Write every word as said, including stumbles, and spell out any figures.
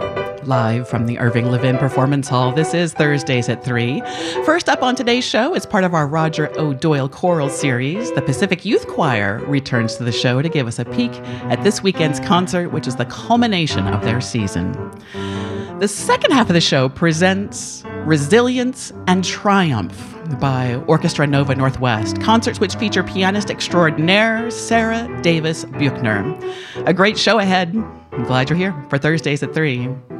Live from the Irving Levin Performance Hall, this is Thursdays at three. First up on today's show, as part of our Roger O'Doyle choral series, the Pacific Youth Choir returns to the show to give us a peek at this weekend's concert, which is the culmination of their season. The second half of the show presents Resilience and Triumph by Orchestra Nova Northwest, concerts which feature pianist extraordinaire Sarah Davis Buchner. A great show ahead. I'm glad you're here for Thursdays at three.